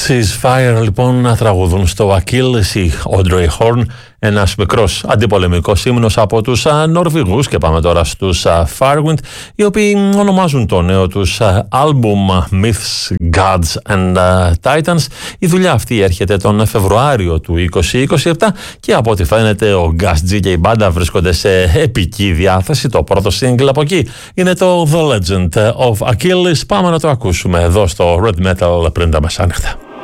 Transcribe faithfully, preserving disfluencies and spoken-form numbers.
Ceasefire λοιπόν να τραγουδούν στο Achilles η Audrey Horn, ένας μικρός αντιπολεμικός ύμνος από τους α, Νορβηγούς. Και πάμε τώρα στους α, Firewind, οι οποίοι ονομάζουν το νέο τους α, άλμπουμ Myths, Gods and α, Titans. Η δουλειά αυτή έρχεται τον Φεβρουάριο του είκοσι είκοσι επτά και από ό,τι φαίνεται ο Gus G και η μπάντα βρίσκονται σε επική διάθεση. Το πρώτο single από εκεί είναι το The Legend of Achilles. Πάμε να το ακούσουμε εδώ στο Red Metal πριν τα μεσάνυχτα.